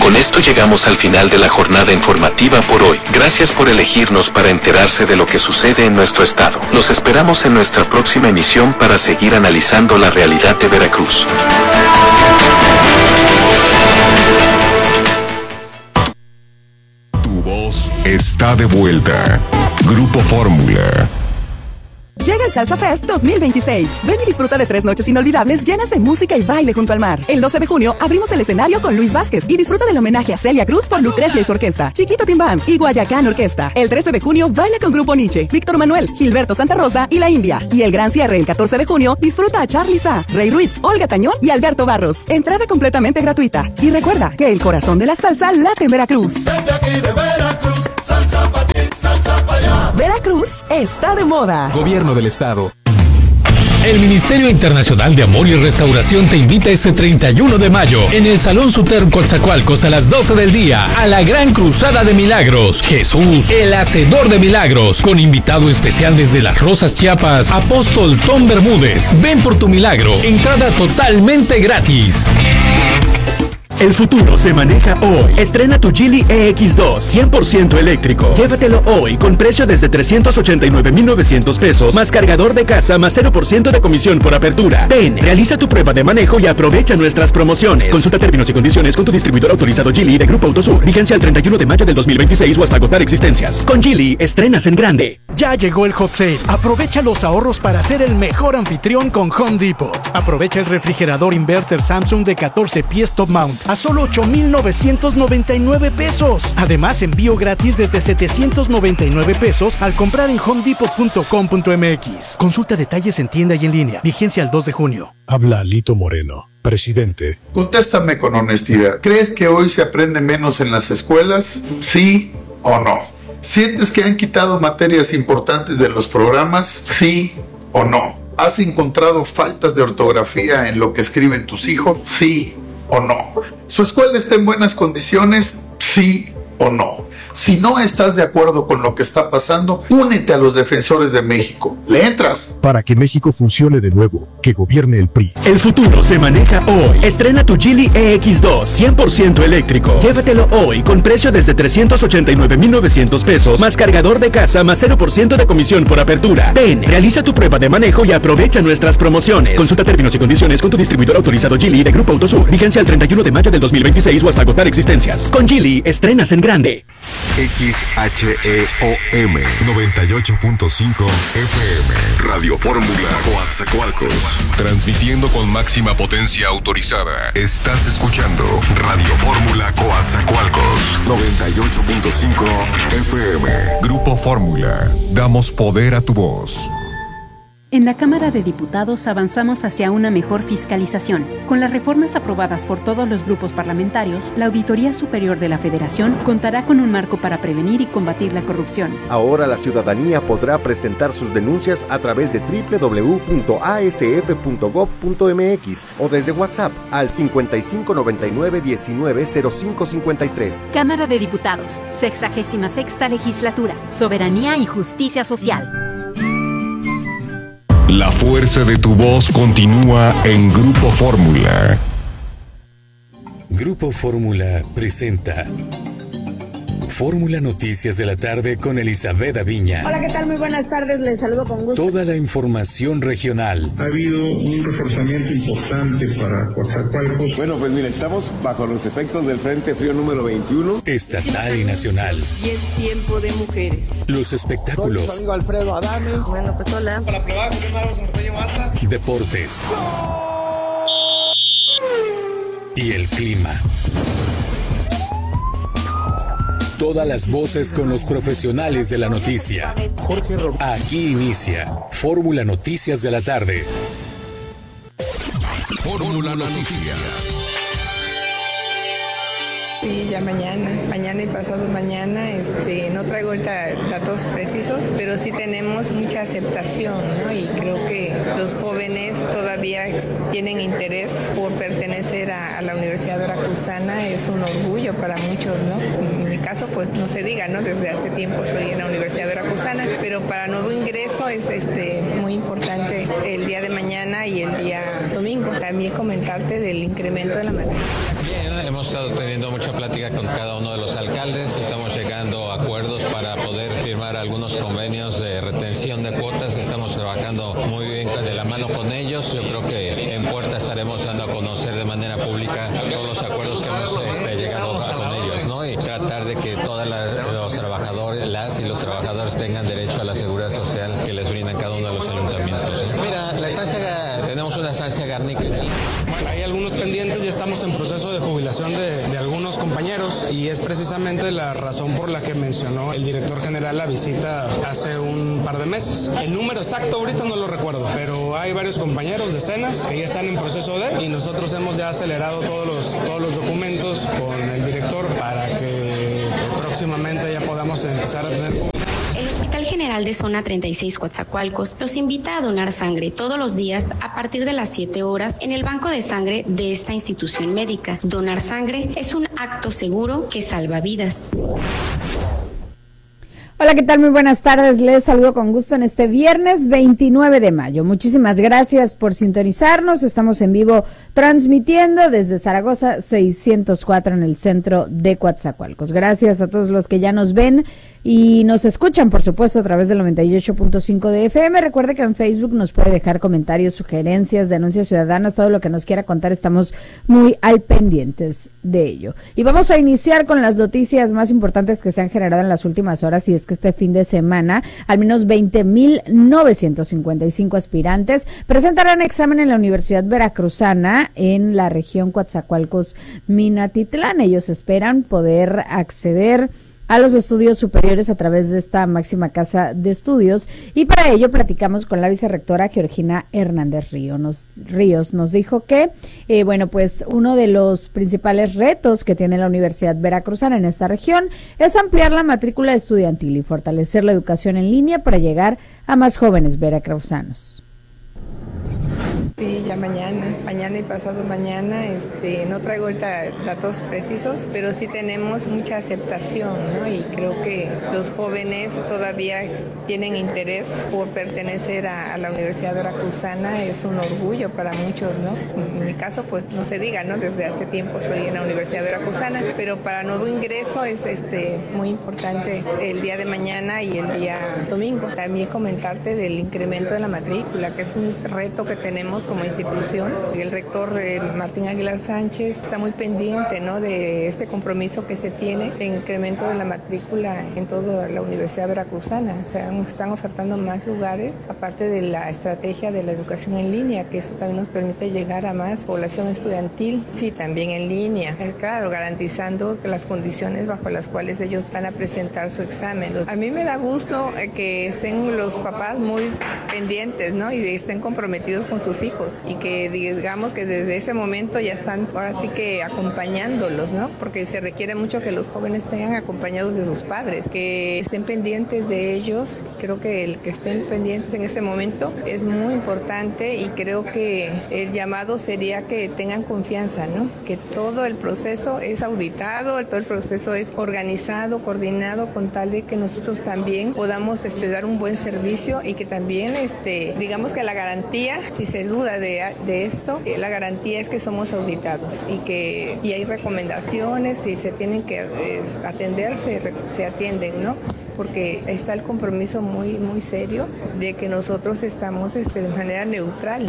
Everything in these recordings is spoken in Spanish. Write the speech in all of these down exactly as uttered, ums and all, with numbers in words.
Con esto llegamos al final de la jornada informativa por hoy. Gracias por elegirnos para enterarse de lo que sucede en nuestro estado. Los esperamos en nuestra próxima emisión para seguir analizando la realidad de Veracruz. Tu voz está de vuelta. Grupo Fórmula. Llega el Salsa Fest dos mil veintiséis. Ven y disfruta de tres noches inolvidables llenas de música y baile junto al mar. El doce de junio abrimos el escenario con Luis Vázquez y disfruta del homenaje a Celia Cruz por Lucrecia y su orquesta, Chiquito Timbán y Guayacán Orquesta. El trece de junio baila con Grupo Nietzsche, Víctor Manuel, Gilberto Santa Rosa y La India. Y el gran cierre el catorce de junio disfruta a Charly Sa, Rey Ruiz, Olga Tañón y Alberto Barros. Entrada completamente gratuita. Y recuerda que el corazón de la salsa late en Veracruz. Desde aquí de Veracruz, salsa pa' ti, salsa pa' allá. Veracruz está de moda. Gobierno del Estado. El Ministerio Internacional de Amor y Restauración te invita este treinta y uno de mayo en el Salón Suter Coatzacoalcos a las doce del día a la Gran Cruzada de Milagros. Jesús, el Hacedor de Milagros, con invitado especial desde Las Rosas, Chiapas, Apóstol Tom Bermúdez. Ven por tu milagro, entrada totalmente gratis. El futuro se maneja hoy. Estrena tu Geely E X dos cien por ciento eléctrico. Llévatelo hoy con precio desde trescientos ochenta y nueve mil novecientos pesos, más cargador de casa, más cero por ciento de comisión por apertura. Ven, realiza tu prueba de manejo y aprovecha nuestras promociones. Consulta términos y condiciones con tu distribuidor autorizado Geely de Grupo Autosur. Vigencia el treinta y uno de mayo del dos mil veintiséis o hasta agotar existencias. Con Geely, estrenas en grande. Ya llegó el hot sale. Aprovecha los ahorros para ser el mejor anfitrión con Home Depot. Aprovecha el refrigerador inverter Samsung de catorce pies top mount a solo ocho mil novecientos noventa y nueve pesos. Además, envío gratis desde setecientos noventa y nueve pesos al comprar en home depot punto com punto m x. Consulta detalles en tienda y en línea. Vigencia el dos de junio. Habla Alito Moreno, presidente. Contéstame con honestidad. ¿Crees que hoy se aprende menos en las escuelas? ¿Sí o no? ¿Sientes que han quitado materias importantes de los programas? ¿Sí o no? ¿Has encontrado faltas de ortografía en lo que escriben tus hijos? ¿Sí o no? ¿Su escuela está en buenas condiciones? ¿Sí o no? Si no estás de acuerdo con lo que está pasando, únete a los defensores de México. ¿Le entras? Para que México funcione de nuevo, que gobierne el P R I. El futuro se maneja hoy. Estrena tu Geely E X dos cien por ciento eléctrico. Llévatelo hoy con precio desde trescientos ochenta y nueve mil novecientos pesos, más cargador de casa, más cero por ciento de comisión por apertura. Ven, realiza tu prueba de manejo y aprovecha nuestras promociones. Consulta términos y condiciones con tu distribuidor autorizado Geely de Grupo Autosur. Vigencia el treinta y uno de mayo del dos mil veintiséis o hasta agotar existencias. Con Geely, estrenas en grande. X H E O M noventa y ocho punto cinco F M Radio Fórmula Coatzacoalcos, transmitiendo con máxima potencia autorizada. Estás escuchando Radio Fórmula Coatzacoalcos noventa y ocho punto cinco F M. Grupo Fórmula, damos poder a tu voz. En la Cámara de Diputados avanzamos hacia una mejor fiscalización. Con las reformas aprobadas por todos los grupos parlamentarios, la Auditoría Superior de la Federación contará con un marco para prevenir y combatir la corrupción. Ahora la ciudadanía podrá presentar sus denuncias a través de doble u doble u doble u punto a s f punto gob punto m x o desde WhatsApp al cincuenta y cinco noventa y nueve diecinueve cero cinco cincuenta y tres. Cámara de Diputados, sexagésima sexta Legislatura, Soberanía y Justicia Social. La fuerza de tu voz continúa en Grupo Fórmula. Grupo Fórmula presenta Fórmula Noticias de la Tarde con Elizabeth Aviña. Hola, ¿qué tal? Muy buenas tardes, les saludo con gusto. Toda la información regional. Ha habido un reforzamiento importante para Coatzacoalcos. Bueno, pues mira, estamos bajo los efectos del Frente Frío número veintiuno. Estatal y nacional. Y es tiempo de mujeres. Los espectáculos. Soy Alfredo Adame. Bueno, pues hola. Para probar, Deportes. Y el clima. Todas las voces con los profesionales de la noticia. Aquí inicia Fórmula Noticias de la Tarde. Fórmula Noticias. Sí, ya mañana, mañana y pasado mañana, este, no traigo ahorita datos precisos, pero sí tenemos mucha aceptación, ¿no? Y creo que los jóvenes todavía tienen interés por pertenecer a, a la Universidad Veracruzana, es un orgullo para muchos, ¿no? En mi caso, pues no se diga, ¿no? Desde hace tiempo estoy en la Universidad Veracruzana, pero para nuevo ingreso es este muy importante el día de mañana y el día domingo. También comentarte del incremento de la matrícula. hemos estado teniendo mucha plática con cada uno de los alcaldes, estamos llegando a acuerdos para poder firmar algunos convenios de retención de cuotas, estamos trabajando muy bien de la mano con ellos. Yo creo que en puerta estaremos dando a conocer de manera pública todos los acuerdos que hemos este, llegado con ellos, ¿no? Y tratar de que todos los trabajadores, las y los trabajadores tengan derecho a la seguridad social que les brindan cada uno de los ayuntamientos, ¿no? Mira, la estancia, tenemos una estancia Garnica. Bueno, hay algunos pendientes, ya estamos en proceso de jubilación de, de algunos compañeros y es precisamente la razón por la que mencionó el director general la visita hace un par de meses. El número exacto ahorita no lo recuerdo, pero hay varios compañeros, decenas, que ya están en proceso de, y nosotros hemos ya acelerado todos los, todos los documentos con el director para que próximamente ya podamos empezar a tener... El Hospital General de Zona treinta y seis Coatzacoalcos los invita a donar sangre todos los días a partir de las siete horas en el banco de sangre de esta institución médica. Donar sangre es un acto seguro que salva vidas. Hola, ¿qué tal? Muy buenas tardes. Les saludo con gusto en este viernes veintinueve de mayo. Muchísimas gracias por sintonizarnos. Estamos en vivo transmitiendo desde Zaragoza seiscientos cuatro en el centro de Coatzacoalcos. Gracias a todos los que ya nos ven y nos escuchan, por supuesto, a través del noventa y ocho punto cinco de F M. Recuerde que en Facebook nos puede dejar comentarios, sugerencias, denuncias ciudadanas, todo lo que nos quiera contar. Estamos muy al pendientes de ello. Y vamos a iniciar con las noticias más importantes que se han generado en las últimas horas, y es que este fin de semana al menos veinte mil novecientos cincuenta y cinco aspirantes presentarán examen en la Universidad Veracruzana en la región Coatzacoalcos-Minatitlán. Ellos esperan poder acceder a los estudios superiores a través de esta máxima casa de estudios, y para ello platicamos con la vicerrectora Georgina Hernández Ríos. Nos, Ríos nos dijo que, eh, bueno, pues uno de los principales retos que tiene la Universidad Veracruzana en esta región es ampliar la matrícula estudiantil y fortalecer la educación en línea para llegar a más jóvenes veracruzanos. Sí, ya mañana, mañana y pasado mañana, este, no traigo ahorita datos precisos, pero sí tenemos mucha aceptación, ¿no? Y creo que los jóvenes todavía tienen interés por pertenecer a, a la Universidad Veracruzana, es un orgullo para muchos, ¿no? En mi caso, pues no se diga, ¿no? Desde hace tiempo estoy en la Universidad Veracruzana, pero para nuevo ingreso es este muy importante el día de mañana y el día domingo. También comentarte del incremento de la matrícula, que es un reto que tenemos como institución. El rector eh, Martín Aguilar Sánchez está muy pendiente, ¿no?, de este compromiso que se tiene de incremento de la matrícula en toda la Universidad Veracruzana. O sea, nos están ofertando más lugares, aparte de la estrategia de la educación en línea, que eso también nos permite llegar a más población estudiantil, sí, también en línea, eh, claro, garantizando las condiciones bajo las cuales ellos van a presentar su examen. A mí me da gusto eh, que estén los papás muy pendientes, ¿no?, y estén comprometidos con sus hijos, y que digamos que desde ese momento ya están ahora sí que acompañándolos, ¿no? Porque se requiere mucho que los jóvenes sean acompañados de sus padres, que estén pendientes de ellos. Creo que el que estén pendientes en ese momento es muy importante, y creo que el llamado sería que tengan confianza, ¿no? Que todo el proceso es auditado, todo el proceso es organizado, coordinado, con tal de que nosotros también podamos este, dar un buen servicio, y que también este, digamos que la garantía, si se duda de, de esto, eh, la garantía es que somos auditados, y que y hay recomendaciones, si se tienen que eh, atender, se, se atienden, ¿no? Porque está el compromiso muy, muy serio de que nosotros estamos este, de manera neutral.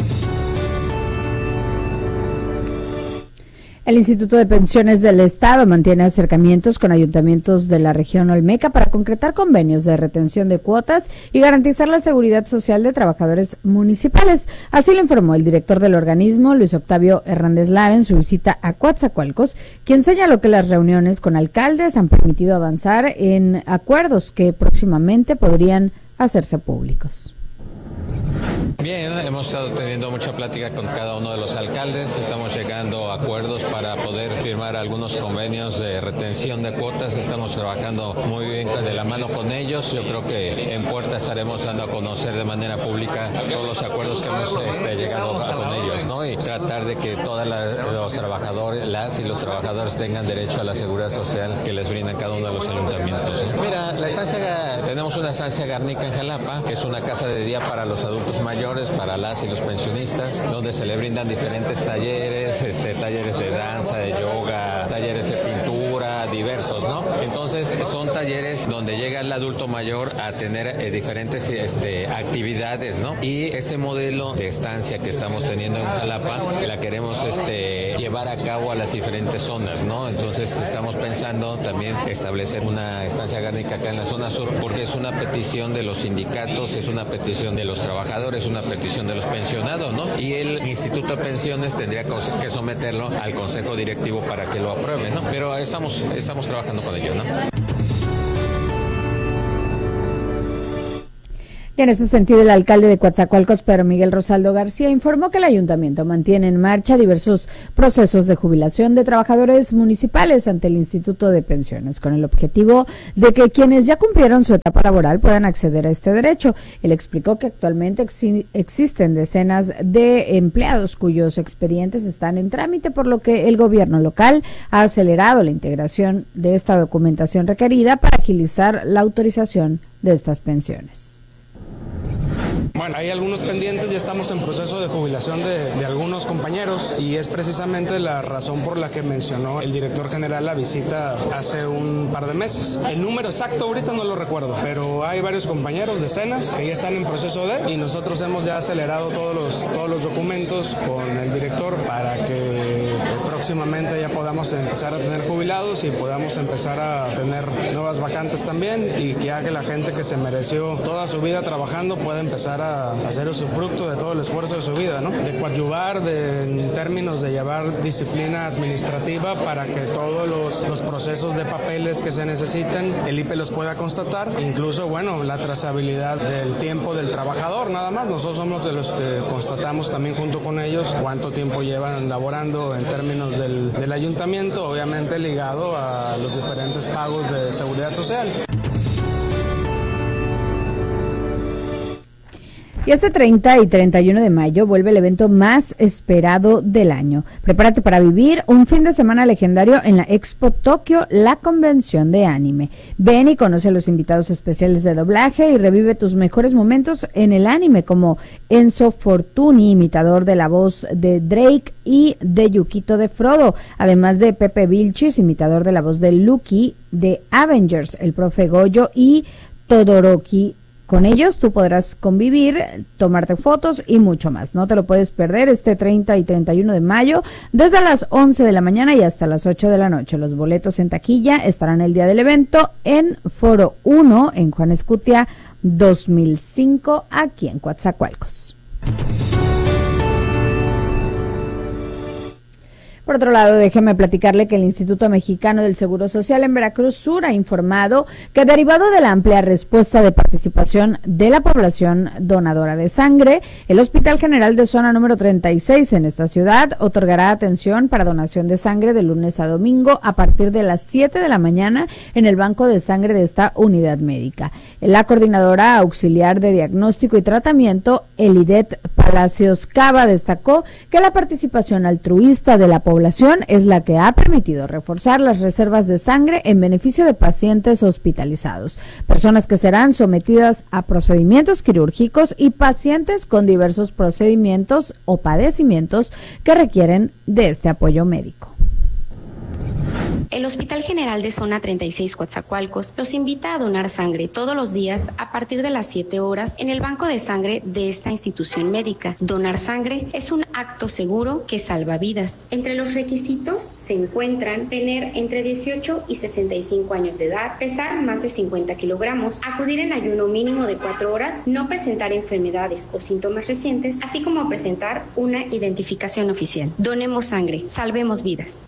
El Instituto de Pensiones del Estado mantiene acercamientos con ayuntamientos de la región Olmeca para concretar convenios de retención de cuotas y garantizar la seguridad social de trabajadores municipales. Así lo informó el director del organismo, Luis Octavio Hernández Lara, en su visita a Coatzacoalcos, quien señaló que las reuniones con alcaldes han permitido avanzar en acuerdos que próximamente podrían hacerse públicos. Bien, hemos estado teniendo mucha plática con cada uno de los alcaldes, estamos llegando a acuerdos para poder firmar algunos convenios de retención de cuotas, estamos trabajando muy bien de la mano con ellos. Yo creo que en puerta estaremos dando a conocer de manera pública todos los acuerdos que hemos este, llegado con ellos, ¿no? Y tratar de que todos los trabajadores, las y los trabajadores tengan derecho a la seguridad social que les brindan cada uno de los ayuntamientos, ¿no? Mira, la estancia, tenemos una estancia Garnica en Jalapa, que es una casa de día para los adultos mayores. mayores para las y los pensionistas, donde se le brindan diferentes talleres, este, talleres de danza, de yoga, talleres de pintura, diversos, ¿no? Entonces son talleres donde llega el adulto mayor a tener eh, diferentes este, actividades, ¿no? Y este modelo de estancia que estamos teniendo en Jalapa, que la queremos este, llevar a cabo a las diferentes zonas, ¿no? Entonces estamos pensando también establecer una estancia gárnica acá en la zona sur, porque es una petición de los sindicatos, es una petición de los trabajadores, es una petición de los pensionados, ¿no? Y el Instituto de Pensiones tendría que someterlo al Consejo Directivo para que lo apruebe, ¿no? Pero estamos, estamos trabajando con ello, ¿no? Y en ese sentido, el alcalde de Coatzacoalcos, Pedro Miguel Rosaldo García, informó que el ayuntamiento mantiene en marcha diversos procesos de jubilación de trabajadores municipales ante el Instituto de Pensiones, con el objetivo de que quienes ya cumplieron su etapa laboral puedan acceder a este derecho. Él explicó que actualmente ex- existen decenas de empleados cuyos expedientes están en trámite, por lo que el gobierno local ha acelerado la integración de esta documentación requerida para agilizar la autorización de estas pensiones. Bueno, hay algunos pendientes, ya estamos en proceso de jubilación de, de algunos compañeros y es precisamente la razón por la que mencionó el director general la visita hace un par de meses. El número exacto ahorita no lo recuerdo, pero hay varios compañeros, decenas, que ya están en proceso de, y nosotros hemos ya acelerado todos los, todos los documentos con el director para que próximamente ya podamos empezar a tener jubilados y podamos empezar a tener nuevas vacantes también, y que ya que la gente que se mereció toda su vida trabajando pueda empezar a hacer usufructo de todo el esfuerzo de su vida, ¿no? De coadyuvar, de, en términos de llevar disciplina administrativa para que todos los, los procesos de papeles que se necesiten, el I P E los pueda constatar, incluso, bueno, la trazabilidad del tiempo del trabajador, nada más. Nosotros somos de los que constatamos también junto con ellos cuánto tiempo llevan laborando en términos del, del ayuntamiento, obviamente ligado a los diferentes pagos de seguridad social. Y este treinta y treinta y uno de mayo vuelve el evento más esperado del año. Prepárate para vivir un fin de semana legendario en la Expo Tokio, la convención de anime. Ven y conoce a los invitados especiales de doblaje y revive tus mejores momentos en el anime, como Enzo Fortuni, imitador de la voz de Drake y de Yukito de Frodo, además de Pepe Vilchis, imitador de la voz de Lucky de Avengers, el profe Goyo y Todoroki. Con ellos tú podrás convivir, tomarte fotos y mucho más. No te lo puedes perder este treinta y treinta y uno de mayo desde las once de la mañana y hasta las ocho de la noche. Los boletos en taquilla estarán el día del evento en Foro uno en Juan Escutia dos mil cinco aquí en Coatzacoalcos. Por otro lado, déjeme platicarle que el Instituto Mexicano del Seguro Social en Veracruz Sur ha informado que, derivado de la amplia respuesta de participación de la población donadora de sangre, el Hospital General de Zona número treinta y seis en esta ciudad otorgará atención para donación de sangre de lunes a domingo a partir de las siete de la mañana en el banco de sangre de esta unidad médica. La coordinadora auxiliar de diagnóstico y tratamiento, Elidet Palacios Cava, destacó que la participación altruista de la población población es la que ha permitido reforzar las reservas de sangre en beneficio de pacientes hospitalizados, personas que serán sometidas a procedimientos quirúrgicos y pacientes con diversos procedimientos o padecimientos que requieren de este apoyo médico. El Hospital General de Zona treinta y seis Coatzacoalcos los invita a donar sangre todos los días a partir de las siete horas en el banco de sangre de esta institución médica. Donar sangre es un acto seguro que salva vidas. Entre los requisitos se encuentran tener entre dieciocho y sesenta y cinco años de edad, pesar más de cincuenta kilogramos, acudir en ayuno mínimo de cuatro horas, no presentar enfermedades o síntomas recientes, así como presentar una identificación oficial. Donemos sangre, salvemos vidas.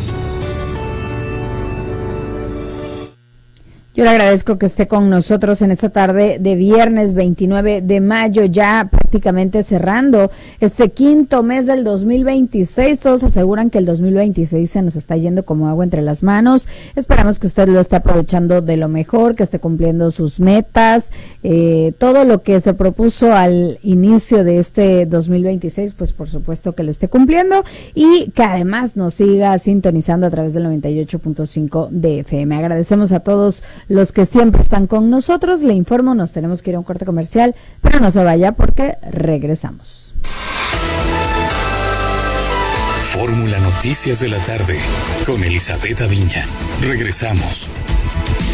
Yo le agradezco que esté con nosotros en esta tarde de viernes veintinueve de mayo, ya prácticamente cerrando este quinto mes del dos mil veintiséis. Todos aseguran que el dos mil veintiséis se nos está yendo como agua entre las manos. Esperamos que usted lo esté aprovechando de lo mejor, que esté cumpliendo sus metas, eh, todo lo que se propuso al inicio de este dos mil veintiséis, pues por supuesto que lo esté cumpliendo, y que además nos siga sintonizando a través del noventa y ocho punto cinco de F M. Agradecemos a todos los que siempre están con nosotros. Le informo, nos tenemos que ir a un corte comercial, pero no se vaya porque Regresamos. Fórmula Noticias de la tarde con Elizabeth Aviña. Regresamos.